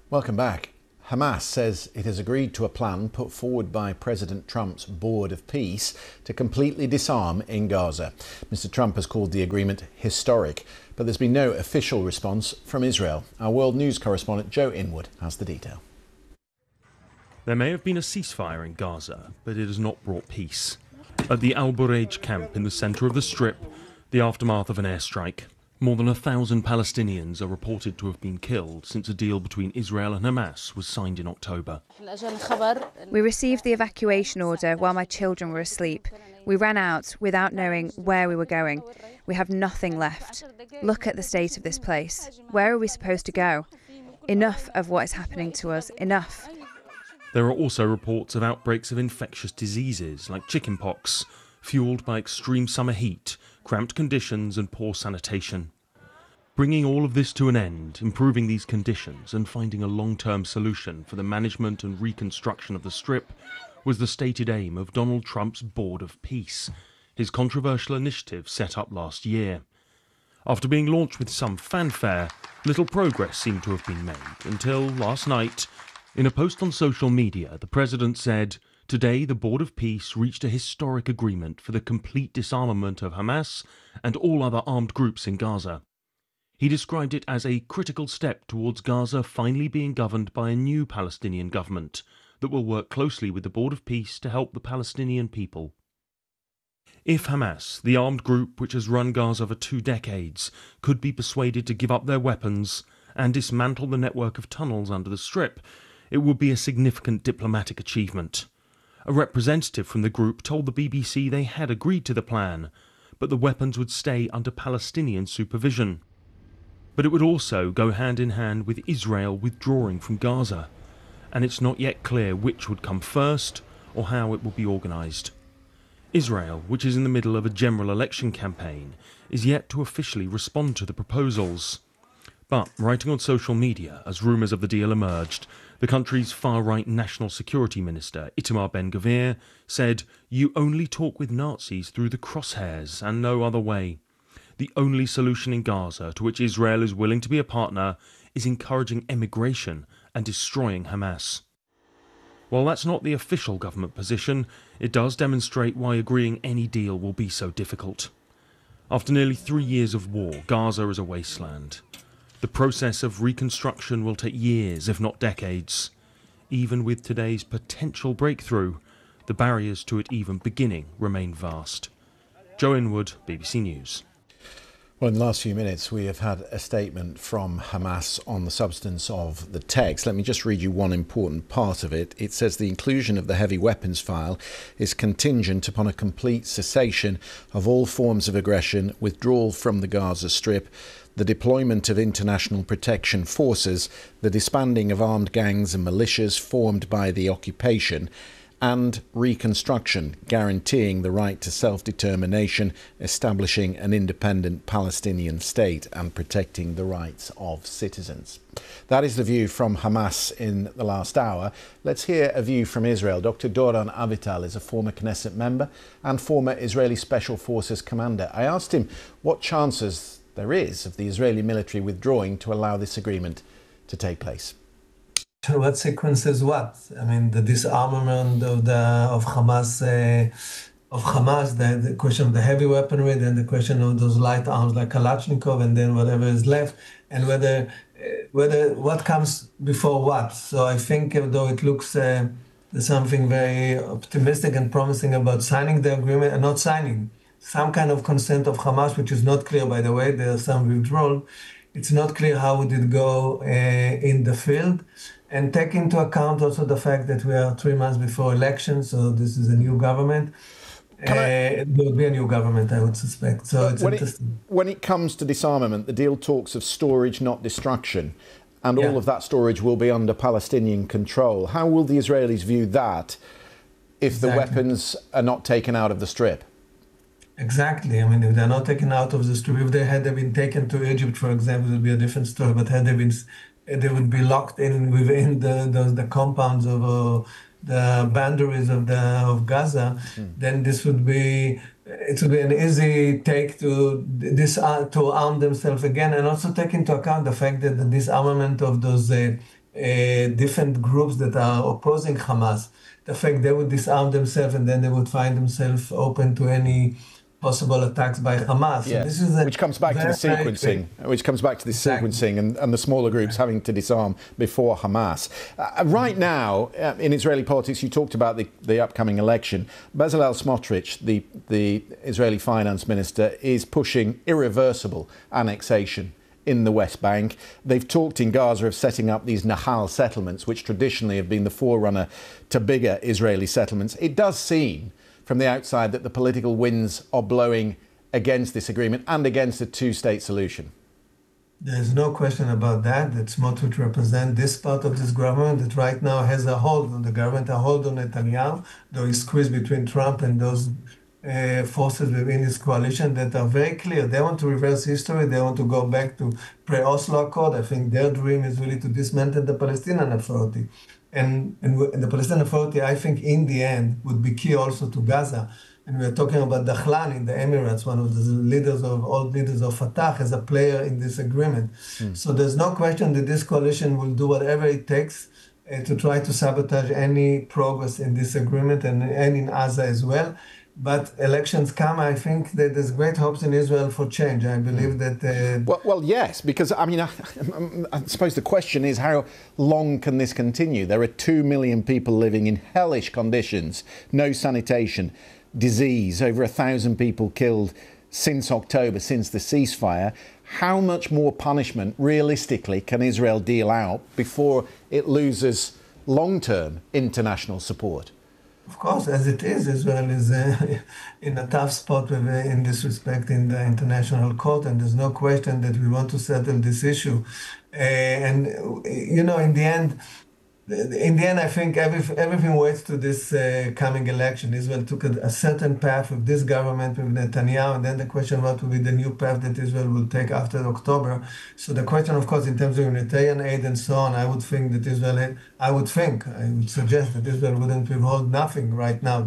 Welcome back. Hamas says it has agreed to a plan put forward by President Trump's Board of Peace to completely disarm in Gaza. Mr. Trump has called the agreement historic, but there's been no official response from Israel. Our World News correspondent Joe Inwood has the detail. There may have been a ceasefire in Gaza, but it has not brought peace. At the Al Bureij camp in the centre of the Strip, the aftermath of an airstrike. More than 1,000 Palestinians are reported to have been killed since a deal between Israel and Hamas was signed in October. We received the evacuation order while my children were asleep. We ran out without knowing where we were going. We have nothing left. Look at the state of this place. Where are we supposed to go? Enough of what is happening to us. Enough. There are also reports of outbreaks of infectious diseases like chickenpox, fuelled by extreme summer heat, cramped conditions and poor sanitation. Bringing all of this to an end, improving these conditions and finding a long-term solution for the management and reconstruction of the Strip was the stated aim of Donald Trump's Board of Peace, his controversial initiative set up last year. After being launched with some fanfare, little progress seemed to have been made until last night. In a post on social media, the president said, "Today, the Board of Peace reached a historic agreement for the complete disarmament of Hamas and all other armed groups in Gaza." He described it as a critical step towards Gaza finally being governed by a new Palestinian government that will work closely with the Board of Peace to help the Palestinian people. If Hamas, the armed group which has run Gaza for 2 decades, could be persuaded to give up their weapons and dismantle the network of tunnels under the Strip, it would be a significant diplomatic achievement. A representative from the group told the BBC they had agreed to the plan, but the weapons would stay under Palestinian supervision. But it would also go hand in hand with Israel withdrawing from Gaza, and it's not yet clear which would come first or how it will be organised. Israel, which is in the middle of a general election campaign, is yet to officially respond to the proposals. But writing on social media as rumours of the deal emerged, the country's far-right National Security Minister, Itamar Ben-Gvir, said, "You only talk with Nazis through the crosshairs and no other way. The only solution in Gaza to which Israel is willing to be a partner is encouraging emigration and destroying Hamas." While that's not the official government position, it does demonstrate why agreeing any deal will be so difficult. After nearly 3 years of war, Gaza is a wasteland. The process of reconstruction will take years, if not decades. Even with today's potential breakthrough, the barriers to it even beginning remain vast. Joe Inwood, BBC News. Well, in the last few minutes, we have had a statement from Hamas on the substance of the text. Let me just read you one important part of it. It says the inclusion of the heavy weapons file is contingent upon a complete cessation of all forms of aggression, withdrawal from the Gaza Strip, the deployment of international protection forces, the disbanding of armed gangs and militias formed by the occupation, and reconstruction, guaranteeing the right to self-determination, establishing an independent Palestinian state and protecting the rights of citizens. That is the view from Hamas in the last hour. Let's hear a view from Israel. Dr. Doron Avital is a former Knesset member and former Israeli Special Forces commander. I asked him what chances there is of the Israeli military withdrawing to allow this agreement to take place. What sequences what? I mean, the disarmament of Hamas, the question of the heavy weaponry, then the question of those light arms like Kalashnikov, and then whatever is left, and whether what comes before what. So I think though it looks there's something very optimistic and promising about signing the agreement and not signing. Some kind of consent of Hamas, which is not clear, by the way. There's some withdrawal. It's not clear how would it go in the field. And take into account also the fact that we are 3 months before election, so this is a new government. There will be a new government, I would suspect. So it's interesting. When it comes to disarmament, the deal talks of storage, not destruction. And all of that storage will be under Palestinian control. How will the Israelis view that if the weapons are not taken out of the Strip? Exactly. I mean, if they're not taken out of the Strip, if they had been taken to Egypt, for example, it would be a different story. But had they would be locked in within the compounds of the boundaries of Gaza, then it would be an easy take to arm themselves again, and also take into account the fact that the disarmament of those different groups that are opposing Hamas, the fact they would disarm themselves and then they would find themselves open to any possible attacks by Hamas. Yes, So this is which comes back to the sequencing, Exactly. and the smaller groups having to disarm before Hamas. Right now, in Israeli politics, you talked about the upcoming election. Bezalel Smotrich, the Israeli finance minister, is pushing irreversible annexation in the West Bank. They've talked in Gaza of setting up these Nahal settlements, which traditionally have been the forerunner to bigger Israeli settlements. It does seem from the outside that the political winds are blowing against this agreement and against a two-state solution. There's no question about that. That Smotrich represents this part of this government that right now has a hold on the government, a hold on Netanyahu. There is squeeze between Trump and those forces within his coalition that are very clear. They want to reverse history. They want to go back to pre-Oslo Accord. I think their dream is really to dismantle the Palestinian Authority. And the Palestinian Authority, I think, in the end, would be key also to Gaza. And we're talking about Dahlan in the Emirates, one of the old leaders of Fatah, as a player in this agreement. So there's no question that this coalition will do whatever it takes to try to sabotage any progress in this agreement and in Gaza as well. But elections come, I think that there's great hopes in Israel for change. I believe that... Well, yes, because, I mean, I suppose the question is how long can this continue? There are 2 million people living in hellish conditions, no sanitation, disease, over 1,000 people killed since October, since the ceasefire. How much more punishment, realistically, can Israel deal out before it loses long-term international support? Of course, as it is, Israel is in a tough spot in this respect in the international court, and there's no question that we want to settle this issue. And, you know, in the end, I think everything waits to this coming election. Israel took a certain path with this government, with Netanyahu, and then the question what will be the new path that Israel will take after October. So the question, of course, in terms of humanitarian aid and so on, I would suggest that Israel wouldn't withhold nothing right now.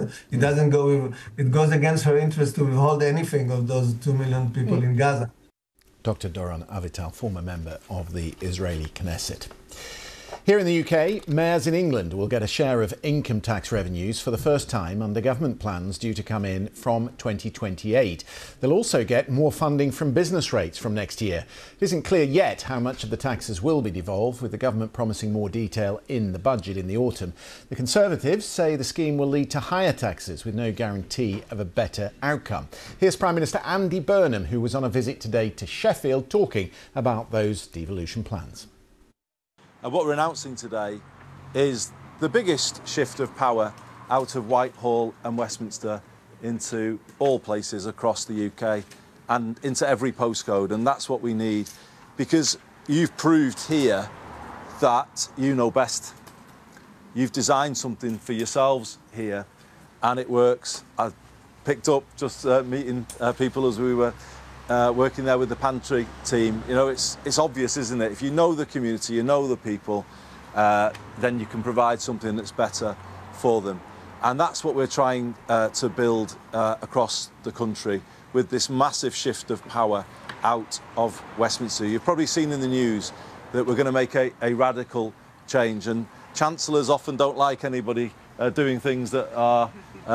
It goes against her interest to withhold anything of those 2 million people in Gaza. Dr. Doron Avital, former member of the Israeli Knesset. Here in the UK, mayors in England will get a share of income tax revenues for the first time under government plans due to come in from 2028. They'll also get more funding from business rates from next year. It isn't clear yet how much of the taxes will be devolved, with the government promising more detail in the budget in the autumn. The Conservatives say the scheme will lead to higher taxes with no guarantee of a better outcome. Here's Prime Minister Andy Burnham, who was on a visit today to Sheffield, talking about those devolution plans. And what we're announcing today is the biggest shift of power out of Whitehall and Westminster into all places across the UK and into every postcode. And that's what we need, because you've proved here that you know best. You've designed something for yourselves here and it works. I picked up just meeting people as we were working there with the pantry team. You know, it's obvious, isn't it? If you know the community, you know the people, then you can provide something that's better for them. And that's what we're trying to build across the country with this massive shift of power out of Westminster. You've probably seen in the news that we're going to make a radical change, and chancellors often don't like anybody doing things that are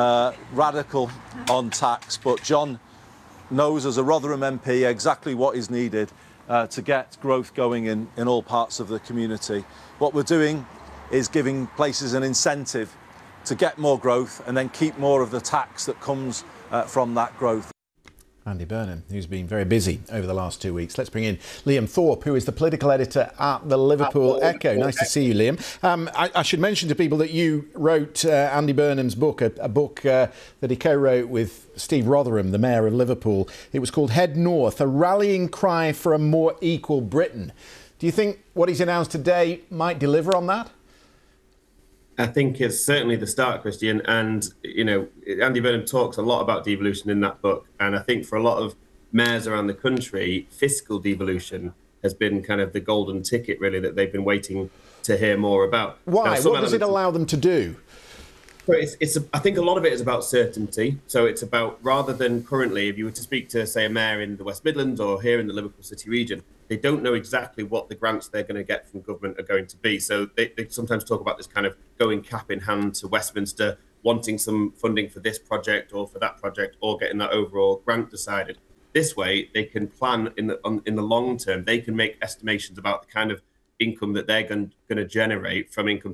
radical on tax, but John knows as a Rotherham MP exactly what is needed to get growth going in all parts of the community. What we're doing is giving places an incentive to get more growth and then keep more of the tax that comes from that growth. Andy Burnham, who's been very busy over the last 2 weeks. Let's bring in Liam Thorpe, who is the political editor at the Liverpool Echo. Nice to see you, Liam. I should mention to people that you wrote Andy Burnham's book, a book that he co-wrote with Steve Rotherham, the mayor of Liverpool. It was called Head North, a rallying cry for a more equal Britain. Do you think what he's announced today might deliver on that? I think it's certainly the start, Christian. And, you know, Andy Burnham talks a lot about devolution in that book. And I think for a lot of mayors around the country, fiscal devolution has been kind of the golden ticket, really, that they've been waiting to hear more about. Why? What does it allow them to do? So I think a lot of it is about certainty. So it's about, rather than currently, if you were to speak to, say, a mayor in the West Midlands or here in the Liverpool City region, they don't know exactly what the grants they're going to get from government are going to be. So they sometimes talk about this kind of going cap in hand to Westminster, wanting some funding for this project or for that project, or getting that overall grant decided. This way, they can plan in the long term. They can make estimations about the kind of income that they're going to generate from income